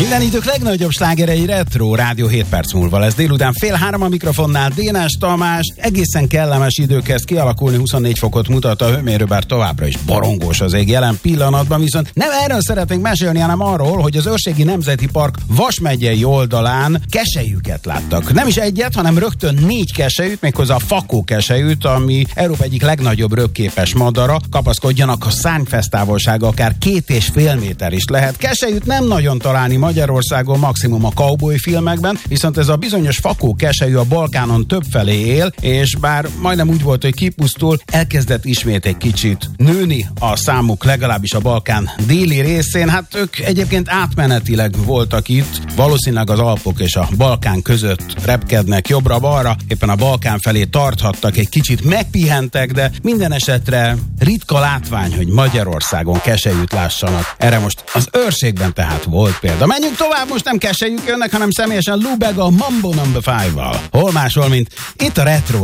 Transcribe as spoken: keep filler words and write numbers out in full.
Minden idők legnagyobb slágerei retro, rádió hét perc múlva lesz délután fél három a mikrofonnál Dénes Tamás. Egészen kellemes idő kezd kialakulni, huszonnégy fokot mutat a hőmérő, bár továbbra is borongós az ég jelen pillanatban, viszont nem erről szeretnénk mesélni, hanem arról, hogy az Őrségi Nemzeti Park Vas megyei oldalán keselyüket láttak. Nem is egyet, hanem rögtön négy keselyűt, méghozzá a fakó keselyűt, ami Európa egyik legnagyobb röpképes madara. Kapaszkodjanak, a szárnyfesztávolsága akár két és fél méter is lehet. Keselyűt nem nagyon találni Magyarországon, maximum a cowboy filmekben, viszont ez a bizonyos fakó keselyű a Balkánon többfelé él, és bár majdnem úgy volt, hogy kipusztul, elkezdett ismét egy kicsit nőni a számuk, legalábbis a Balkán déli részén. Hát ők egyébként átmenetileg voltak itt, valószínűleg az Alpok és a Balkán között repkednek jobbra-balra, éppen a Balkán felé tarthattak, egy kicsit megpihentek, de minden esetre ritka látvány, hogy Magyarországon keselyűt lássanak. Erre most az Őrségben tehát volt példa. Menjünk tovább, most nem keselyük jönnek, hanem személyesen Lou Bega Mambo number five-val. Hol máshol, mint itt a Retro